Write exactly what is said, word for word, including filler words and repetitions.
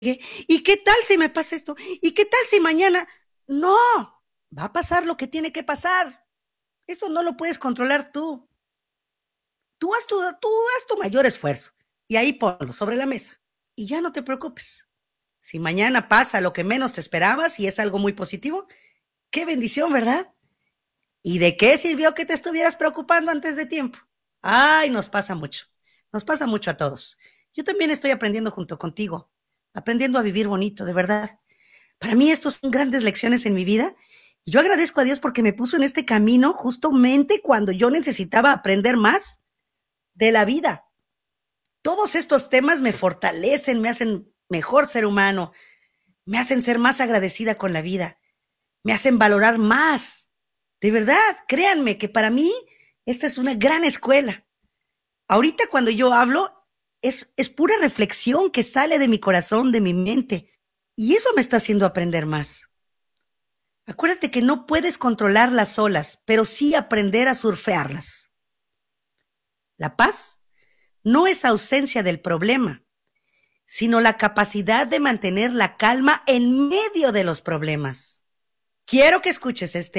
¿Y qué tal si me pasa esto? ¿Y qué tal si mañana? No, va a pasar lo que tiene que pasar. Eso no lo puedes controlar tú. Tú haz tu, tú haz tu mayor esfuerzo y ahí ponlo sobre la mesa y ya no te preocupes. Si mañana pasa lo que menos te esperabas y es algo muy positivo, qué bendición, ¿verdad? ¿Y de qué sirvió que te estuvieras preocupando antes de tiempo? Ay, nos pasa mucho. Nos pasa mucho a todos. Yo también estoy aprendiendo junto contigo, aprendiendo a vivir bonito, de verdad. Para mí estos son grandes lecciones en mi vida y yo agradezco a Dios porque me puso en este camino justamente cuando yo necesitaba aprender más de la vida. Todos estos temas me fortalecen, me hacen mejor ser humano, me hacen ser más agradecida con la vida, me hacen valorar más. De verdad, créanme que para mí esta es una gran escuela. Ahorita cuando yo hablo es, es pura reflexión que sale de mi corazón, de mi mente, y eso me está haciendo aprender más. Acuérdate que no puedes controlar las olas, pero sí aprender a surfearlas. La paz no es ausencia del problema, sino la capacidad de mantener la calma en medio de los problemas. Quiero que escuches este